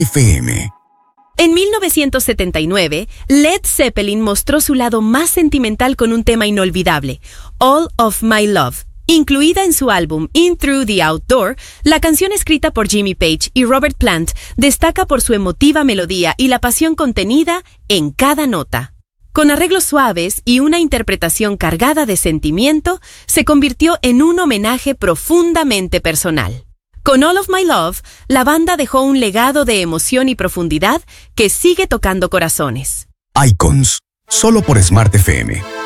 FM. En 1979, Led Zeppelin mostró su lado más sentimental con un tema inolvidable, All of My Love. Incluida en su álbum In Through the Outdoor, la canción escrita por Jimmy Page y Robert Plant destaca por su emotiva melodía y la pasión contenida en cada nota. Con arreglos suaves y una interpretación cargada de sentimiento, se convirtió en un homenaje profundamente personal. Con All of My Love, la banda dejó un legado de emoción y profundidad que sigue tocando corazones. Icons, solo por Smart FM.